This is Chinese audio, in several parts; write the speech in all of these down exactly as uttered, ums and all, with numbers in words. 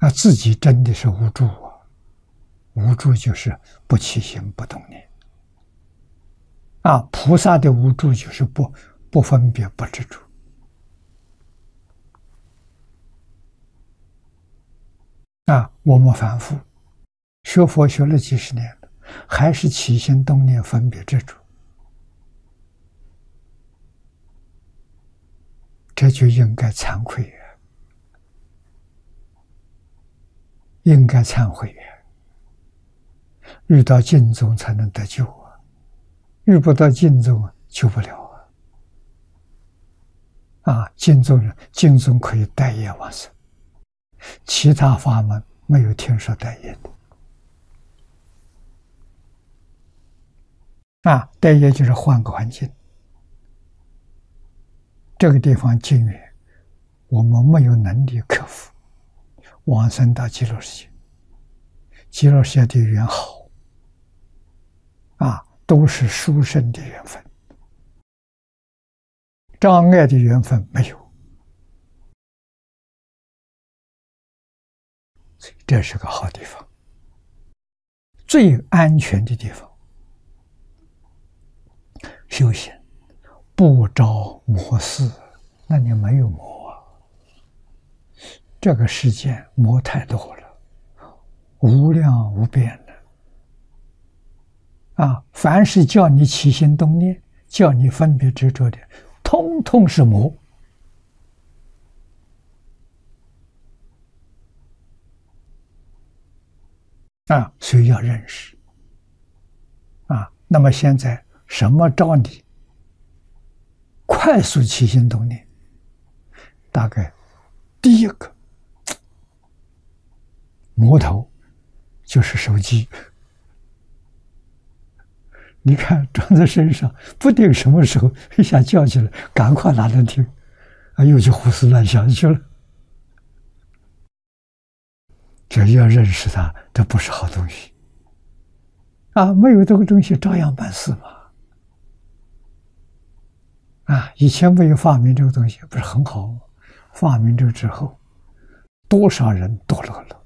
那自己真的是无助啊！无助就是不起心不动念啊，菩萨的无助就是不不分别不执着啊。我们反复学佛学了几十年了，还是起心动念分别执着，这就应该惭愧呀，应该忏悔呀。遇到净宗才能得救啊，遇不到净宗啊，救不了啊！啊，净宗人，净宗可以代业往生，其他法门没有听说代业的。啊，代业就是换个环境，这个地方境缘，我们没有能力克服，往生到极乐世界，极乐世界的缘好。啊，都是殊胜的缘分，障碍的缘分没有，所以这是个好地方，最安全的地方。修行不着魔事，那你没有魔啊。这个世界魔太多了，无量无边的。啊，凡是叫你起心动念，叫你分别执着的，通通是魔。啊，所以要认识。啊，那么现在什么招你快速起心动念？大概第一个魔头就是手机。你看装在身上，不定什么时候一下叫起来，赶快拿来听，啊，又去胡思乱想去了。这要认识它，这不是好东西啊！没有这个东西，照样办事嘛。啊，以前没有发明这个东西，不是很好吗？发明这个之后，多少人堕落了。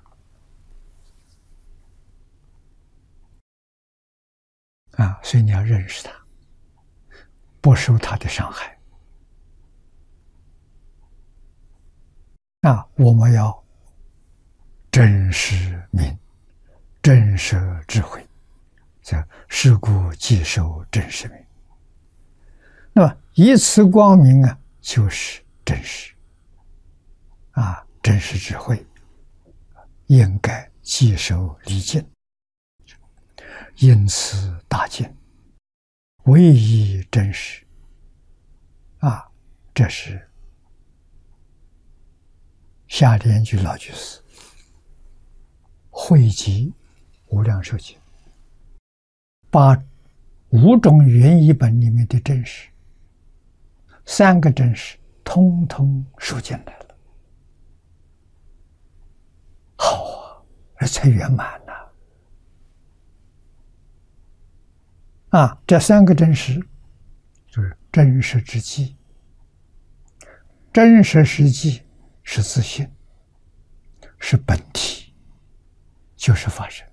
啊，所以你要认识它，不受它的伤害。啊，我们要真实明，真实智慧，叫是故即受真实明。那么以此光明啊，就是真实啊，真实智慧，应该即受离境。因此大境唯一真实啊，这是下联句老居士汇集无量寿经，把五种原译本里面的真实，三个真实通通收进来了。好啊，这才圆满呐！啊，这三个真实就是真实之际，真实实际是自性，是本体，就是法身。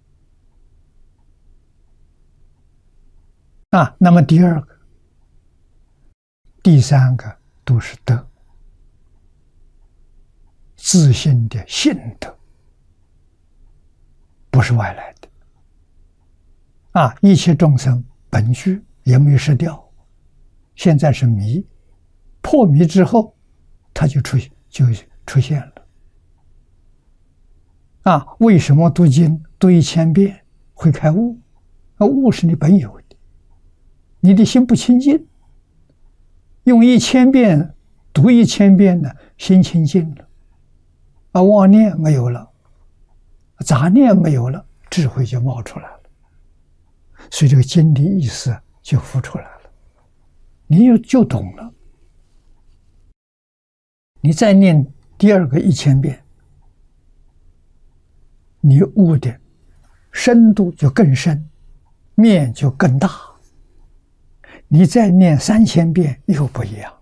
啊，那么第二个、第三个都是德，自性的性德，不是外来的。啊，一切众生本具也没有失掉，现在是迷，破迷之后，它就出就出现了。啊，为什么读经读一千遍会开悟？啊，悟是你本有的，你的心不清净，用一千遍读一千遍呢，心清净了，啊，妄念没有了，杂念没有了，智慧就冒出来了。所以这个经的意思就浮出来了，你又就懂了。你再念第二个一千遍，你悟的深度就更深，面就更大。你再念三千遍又不一样。